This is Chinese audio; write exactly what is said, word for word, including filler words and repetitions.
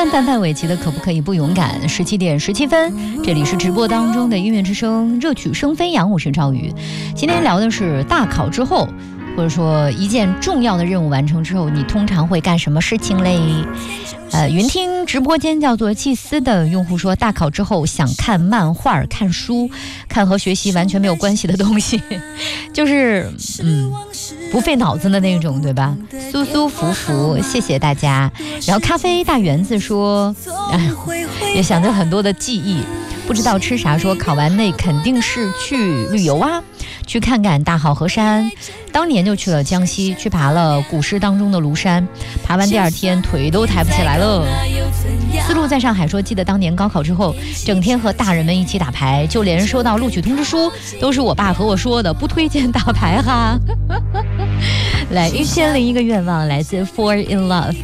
范范范玮琪的可不可以不勇敢，十七点十七分，这里是直播当中的音乐之声，热曲声飞扬，我是赵宇。今天聊的是大考之后，或者说一件重要的任务完成之后，你通常会干什么事情嘞？呃，云听直播间叫做祭司的用户说，大考之后想看漫画、看书，看和学习完全没有关系的东西，就是嗯，不费脑子的那种，对吧？舒舒服服，谢谢大家。然后咖啡大园子说，哎，也想着很多的记忆，不知道吃啥，说考完内肯定是去旅游啊，去看看大好河山。当年就去了江西，去爬了古诗当中的庐山，爬完第二天腿都抬不起来了。思路在上海说，记得当年高考之后整天和大人们一起打牌，就连收到录取通知书都是我爸和我说的，不推荐打牌哈。来，一千零一个愿望来自 Fall in Love。